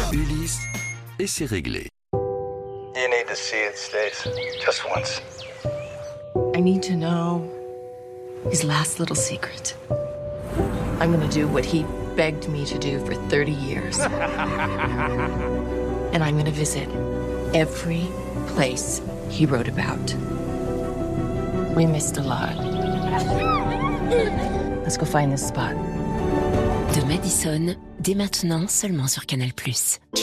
Ulysse et c'est réglé. You need to see it, Stace. Just once. I need to know his last little secret. I'm gonna do what he begged me to do for 30 years. And I'm gonna visit every place he wrote about. We missed a lot. Let's go find this spot. De Madison, dès maintenant seulement sur Canal+.